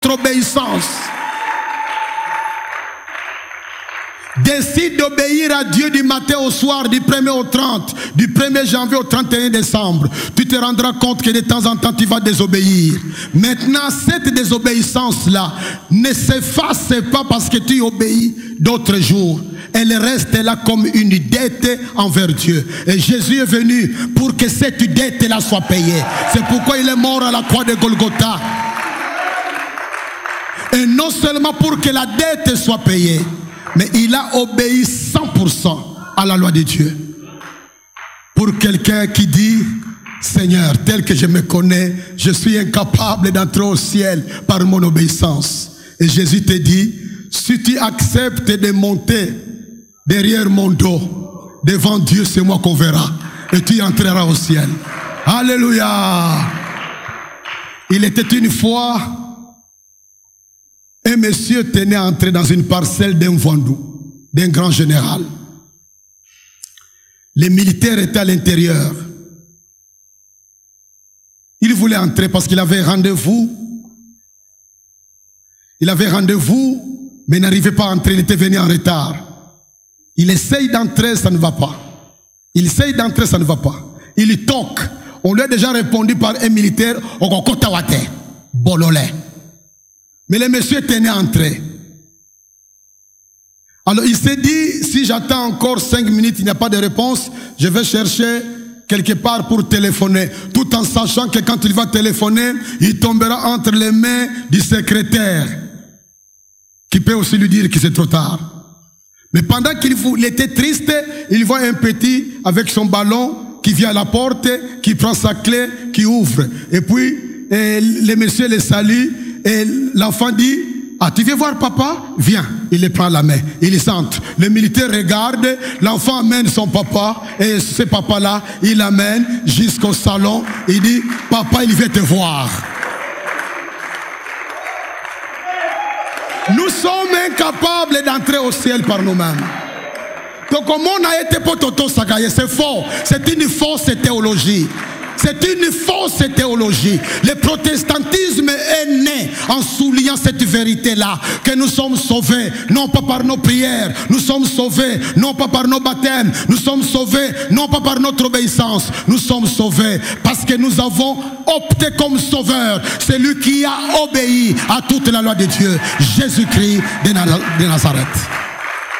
obéissance. Décide d'obéir à Dieu du matin au soir, du 1er au 30, du 1er janvier au 31 décembre. Tu te rendras compte que de temps en temps tu vas désobéir. Maintenant, cette désobéissance-là ne s'efface pas parce que tu obéis d'autres jours. Elle reste là comme une dette envers Dieu. Et Jésus est venu pour que cette dette-là soit payée. C'est pourquoi il est mort à la croix de Golgotha. Et non seulement pour que la dette soit payée, mais il a obéi 100% à la loi de Dieu. Pour quelqu'un qui dit, Seigneur, tel que je me connais, je suis incapable d'entrer au ciel par mon obéissance. Et Jésus te dit, si tu acceptes de monter derrière mon dos, devant Dieu, c'est moi qu'on verra. Et tu entreras au ciel. Alléluia. Il était une fois, un monsieur tenait à entrer dans une parcelle d'un Vandou, d'un grand général. Les militaires étaient à l'intérieur. Il voulait entrer parce qu'il avait rendez-vous. Il avait rendez-vous, mais n'arrivait pas à entrer, il était venu en retard. Il essaye d'entrer, ça ne va pas. Il essaye d'entrer, ça ne va pas. Il toque. On lui a déjà répondu par un militaire, Okokotawate, Bololé. Mais le monsieur tenait à entrer. Alors il s'est dit, si j'attends encore 5 minutes, il n'y a pas de réponse, je vais chercher quelque part pour téléphoner. Tout en sachant que quand il va téléphoner, il tombera entre les mains du secrétaire, qui peut aussi lui dire que c'est trop tard. Mais pendant qu'il était triste, il voit un petit avec son ballon qui vient à la porte, qui prend sa clé, qui ouvre. Et puis, le monsieur le salue. Et l'enfant dit, ah, tu veux voir papa? Viens. Il le prend à la main. Il s'entre. Le militaire regarde. L'enfant amène son papa. Et ce papa-là, il l'amène jusqu'au salon. Il dit, papa, il veut te voir. Nous sommes incapables d'entrer au ciel par nous-mêmes. Donc, comme on a été pototo sagaye, c'est faux. C'est une fausse théologie. C'est une fausse théologie. Le protestantisme est né en soulignant cette vérité-là, que nous sommes sauvés, non pas par nos prières, nous sommes sauvés, non pas par nos baptêmes, nous sommes sauvés, non pas par notre obéissance, nous sommes sauvés parce que nous avons opté comme sauveur celui qui a obéi à toute la loi de Dieu, Jésus-Christ de Nazareth.